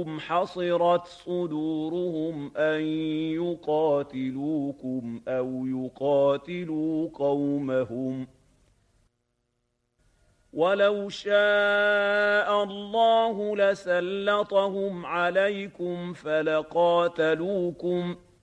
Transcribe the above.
أنهم حصرت صدورهم أن يقاتلوكم أو يقاتلوا قومهم ولو شاء الله لسلطهم عليكم فلقاتلوكم